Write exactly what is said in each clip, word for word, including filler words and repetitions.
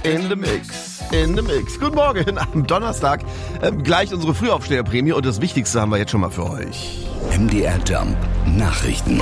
In the Mix. In the Mix. Guten Morgen am Donnerstag. Ähm, gleich unsere Frühaufsteherprämie und das Wichtigste haben wir jetzt schon mal für euch. M D R Jump Nachrichten.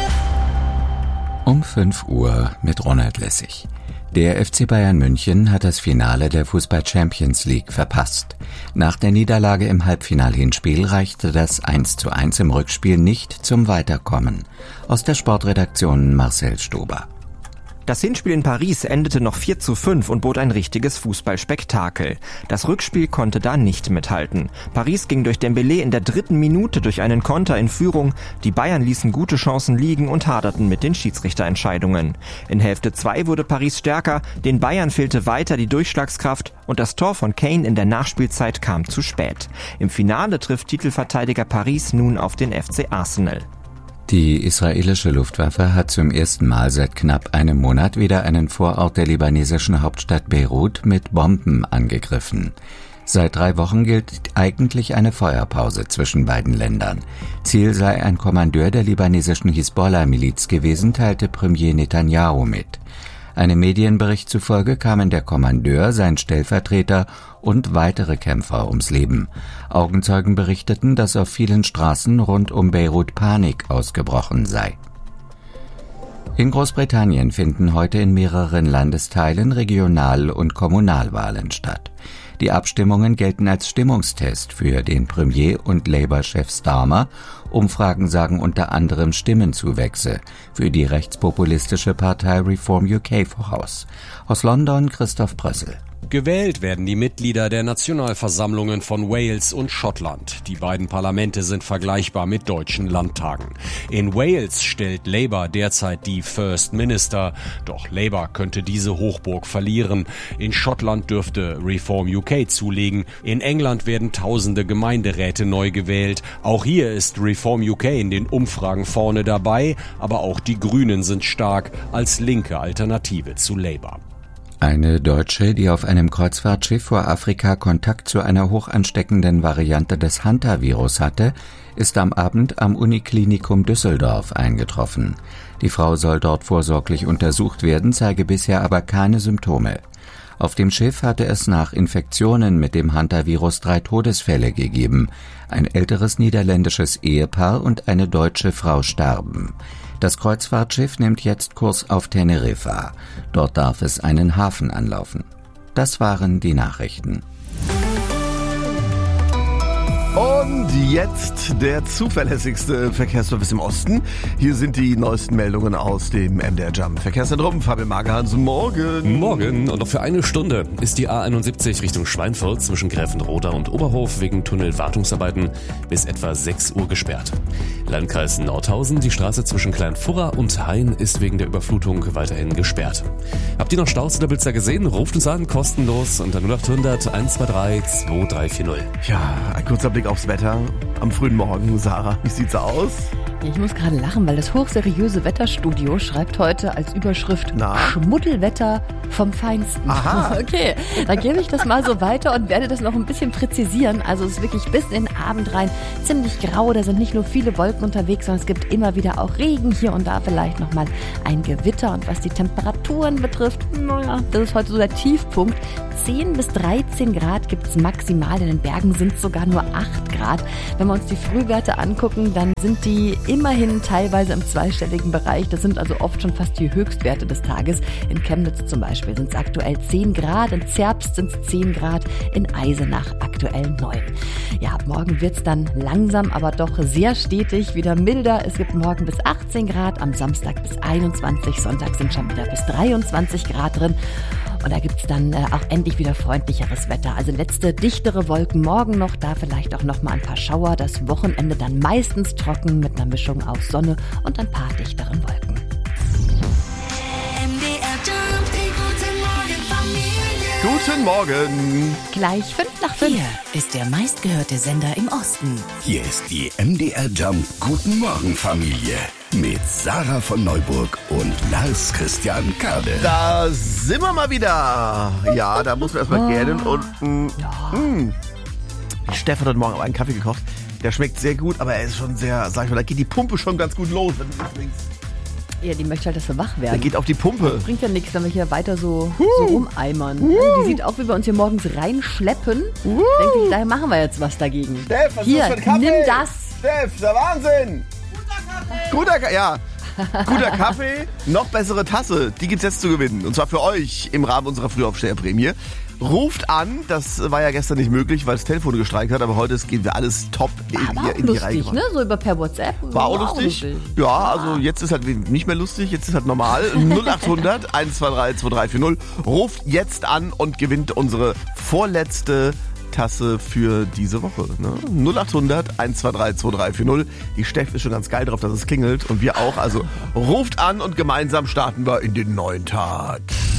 Um fünf Uhr mit Ronald Lessig. Der F C Bayern München hat das Finale der Fußball-Champions League verpasst. Nach der Niederlage im Halbfinal-Hinspiel reichte das eins zu eins im Rückspiel nicht zum Weiterkommen. Aus der Sportredaktion Marcel Stober. Das Hinspiel in Paris endete noch vier zu fünf und bot ein richtiges Fußballspektakel. Das Rückspiel konnte da nicht mithalten. Paris ging durch Dembélé in der dritten Minute durch einen Konter in Führung. Die Bayern ließen gute Chancen liegen und haderten mit den Schiedsrichterentscheidungen. In Hälfte zwei wurde Paris stärker, den Bayern fehlte weiter die Durchschlagskraft und das Tor von Kane in der Nachspielzeit kam zu spät. Im Finale trifft Titelverteidiger Paris nun auf den F C Arsenal. Die israelische Luftwaffe hat zum ersten Mal seit knapp einem Monat wieder einen Vorort der libanesischen Hauptstadt Beirut mit Bomben angegriffen. Seit drei Wochen gilt eigentlich eine Feuerpause zwischen beiden Ländern. Ziel sei ein Kommandeur der libanesischen Hisbollah-Miliz gewesen, teilte Premier Netanyahu mit. Einem Medienbericht zufolge kamen der Kommandeur, sein Stellvertreter und weitere Kämpfer ums Leben. Augenzeugen berichteten, dass auf vielen Straßen rund um Beirut Panik ausgebrochen sei. In Großbritannien finden heute in mehreren Landesteilen Regional- und Kommunalwahlen statt. Die Abstimmungen gelten als Stimmungstest für den Premier- und Labour-Chef Starmer. Umfragen sagen unter anderem Stimmenzuwächse für die rechtspopulistische Partei Reform U K voraus. Aus London Christoph Brössel. Gewählt werden die Mitglieder der Nationalversammlungen von Wales und Schottland. Die beiden Parlamente sind vergleichbar mit deutschen Landtagen. In Wales stellt Labour derzeit die First Minister, doch Labour könnte diese Hochburg verlieren. In Schottland dürfte Reform U K zulegen. In England werden tausende Gemeinderäte neu gewählt. Auch hier ist Reform U K in den Umfragen vorne dabei, aber auch die Grünen sind stark als linke Alternative zu Labour. Eine Deutsche, die auf einem Kreuzfahrtschiff vor Afrika Kontakt zu einer hochansteckenden Variante des Hantavirus hatte, ist am Abend am Uniklinikum Düsseldorf eingetroffen. Die Frau soll dort vorsorglich untersucht werden, zeige bisher aber keine Symptome. Auf dem Schiff hatte es nach Infektionen mit dem Hantavirus drei Todesfälle gegeben. Ein älteres niederländisches Ehepaar und eine deutsche Frau starben. Das Kreuzfahrtschiff nimmt jetzt Kurs auf Teneriffa. Dort darf es einen Hafen anlaufen. Das waren die Nachrichten. Und jetzt der zuverlässigste Verkehrsservice im Osten. Hier sind die neuesten Meldungen aus dem M D R Jump Verkehrszentrum. Fabian Magerhans, morgen. Morgen. Und noch für eine Stunde ist die A einundsiebzig Richtung Schweinfurt zwischen Gräfenroda und Oberhof wegen Tunnelwartungsarbeiten bis etwa sechs Uhr gesperrt. Landkreis Nordhausen, die Straße zwischen Kleinfurra und Hain ist wegen der Überflutung weiterhin gesperrt. Habt ihr noch Staus oder Blitzer gesehen? Ruft uns an, kostenlos unter null acht hundert eins zwei drei zwei drei vier null. Ja, ein kurzer Blick aufs Wetter am frühen Morgen. Sarah, wie sieht's aus? Ich muss gerade lachen, weil das hochseriöse Wetterstudio schreibt heute als Überschrift Na? Schmuddelwetter vom Feinsten. Aha. Okay, dann gebe ich das mal so weiter und werde das noch ein bisschen präzisieren. Also es ist wirklich bis in den Abend rein ziemlich grau. Da sind nicht nur viele Wolken unterwegs, sondern es gibt immer wieder auch Regen. Hier und da vielleicht nochmal ein Gewitter. Und was die Temperaturen betrifft, naja, das ist heute so der Tiefpunkt. zehn bis dreizehn Grad gibt es maximal. In den Bergen sind es sogar nur acht Grad. Wenn wir uns die Frühwerte angucken, dann sind die immerhin teilweise im zweistelligen Bereich. Das sind also oft schon fast die Höchstwerte des Tages. In Chemnitz zum Beispiel sind es aktuell zehn Grad, in Zerbst sind es zehn Grad, in Eisenach aktuell neun. Ja, ab morgen wird es dann langsam, aber doch sehr stetig wieder milder. Es gibt morgen bis achtzehn Grad, am Samstag bis einundzwanzig, Sonntag sind schon wieder bis dreiundzwanzig Grad drin. Und da gibt's dann äh, auch endlich wieder freundlicheres Wetter. Also letzte dichtere Wolken morgen noch, da vielleicht auch noch mal ein paar Schauer. Das Wochenende dann meistens trocken mit einer Mischung aus Sonne und ein paar dichteren Wolken. M D R Jump, die Guten gute Morgen Familie. Morgen. Gleich fünf nach fünf. Hier ist der meistgehörte Sender im Osten. Hier ist die M D R Jump Guten Morgen Familie mit Sarah von Neuburg und Lars Christian Kade. Da sind wir mal wieder. Ja, da muss man erstmal gähnen und mh, mh. Stefan hat morgen aber einen Kaffee gekocht. Der schmeckt sehr gut, aber er ist schon sehr, sag ich mal, da geht die Pumpe schon ganz gut los, wenn du das trinkst. Ja, die möchte halt, dass wir wach Der werden. geht auf die Pumpe. Bringt ja nichts, wenn wir hier weiter so, so rumeimern. Also die sieht auch, wie wir uns hier morgens reinschleppen. Denke ich, daher machen wir jetzt was dagegen. Steff, was Hier, ist das für ein Kaffee? nimm das. Steff, ist der Wahnsinn. Guter Kaffee. Guter, ja. Guter Kaffee, noch bessere Tasse. Die gibt's jetzt zu gewinnen. Und zwar für euch im Rahmen unserer Frühaufsteherprämie. Ruft an, das war ja gestern nicht möglich, weil das Telefon gestreikt hat, aber heute gehen wir alles top War aber hier auch in die Reihe lustig, gemacht. ne? So über per WhatsApp. War auch lustig. Ja, also jetzt ist halt nicht mehr lustig, jetzt ist halt normal. null acht hundert, eins zwei drei, zwei drei vier null. Ruft jetzt an und gewinnt unsere vorletzte Tasse für diese Woche. Ne? null acht hundert, eins zwei drei, zwei drei vier null. Die Steff ist schon ganz geil drauf, dass es klingelt und wir auch. Also ruft an und gemeinsam starten wir in den neuen Tag.